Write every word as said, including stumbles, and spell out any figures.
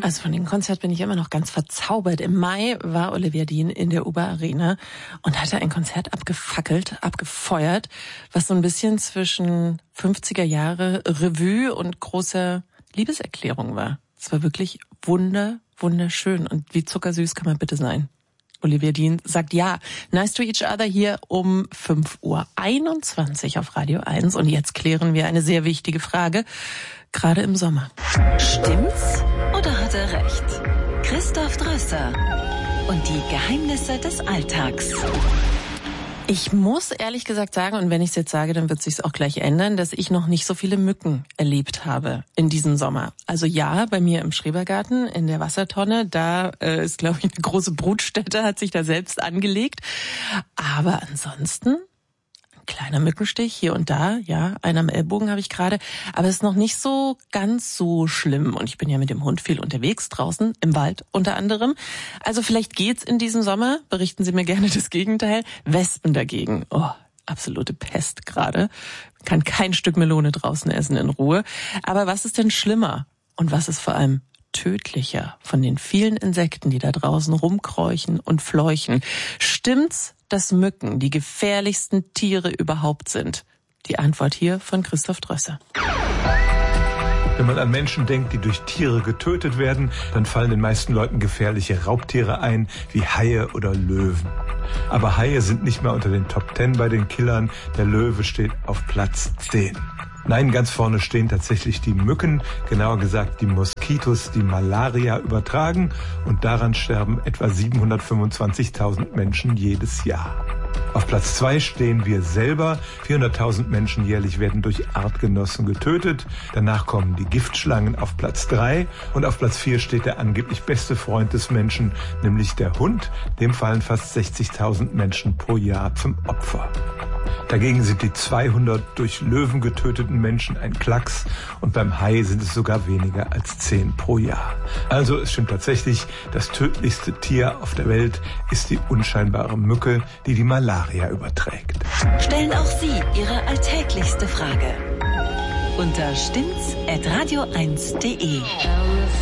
Also von dem Konzert bin ich immer noch ganz verzaubert. Im Mai war Olivia Dean in der Uber Arena und hatte ein Konzert abgefackelt, abgefeuert, was so ein bisschen zwischen fünfziger Jahre Revue und großer Liebeserklärung war. Es war wirklich wunder, wunderschön. Und wie zuckersüß kann man bitte sein? Olivia Dean sagt ja. Nice to each other hier um fünf Uhr einundzwanzig auf Radio eins. Und jetzt klären wir eine sehr wichtige Frage, gerade im Sommer. Stimmt's oder hat er recht? Christoph Drösser und die Geheimnisse des Alltags. Ich muss ehrlich gesagt sagen, und wenn ich es jetzt sage, dann wird es sich auch gleich ändern, dass ich noch nicht so viele Mücken erlebt habe in diesem Sommer. Also ja, bei mir im Schrebergarten in der Wassertonne, da äh, ist, glaube ich, eine große Brutstätte, hat sich da selbst angelegt. Aber ansonsten kleiner Mückenstich hier und da, ja, einer am Ellbogen habe ich gerade, aber es ist noch nicht so ganz so schlimm und ich bin ja mit dem Hund viel unterwegs, draußen, im Wald unter anderem. Also vielleicht geht's in diesem Sommer, berichten Sie mir gerne das Gegenteil. Wespen dagegen, oh, absolute Pest gerade. Man kann kein Stück Melone draußen essen in Ruhe. Aber was ist denn schlimmer und was ist vor allem tödlicher von den vielen Insekten, die da draußen rumkräuchen und fleuchen? Stimmt's, dass Mücken die gefährlichsten Tiere überhaupt sind? Die Antwort hier von Christoph Drösser. Wenn man an Menschen denkt, die durch Tiere getötet werden, dann fallen den meisten Leuten gefährliche Raubtiere ein, wie Haie oder Löwen. Aber Haie sind nicht mehr unter den Top Ten bei den Killern. Der Löwe steht auf Platz zehn. Nein, ganz vorne stehen tatsächlich die Mücken, genauer gesagt die Moskitos, die Malaria übertragen. Und daran sterben etwa siebenhundertfünfundzwanzigtausend Menschen jedes Jahr. Auf Platz zwei stehen wir selber. vierhunderttausend Menschen jährlich werden durch Artgenossen getötet. Danach kommen die Giftschlangen auf Platz drei. Und auf Platz vier steht der angeblich beste Freund des Menschen, nämlich der Hund. Dem fallen fast sechzigtausend Menschen pro Jahr zum Opfer. Dagegen sind die zweihundert durch Löwen getöteten Menschen ein Klacks und beim Hai sind es sogar weniger als zehn pro Jahr. Also es stimmt tatsächlich, das tödlichste Tier auf der Welt ist die unscheinbare Mücke, die die Malaria überträgt. Stellen auch Sie Ihre alltäglichste Frage unter stimmt's at radio eins punkt de.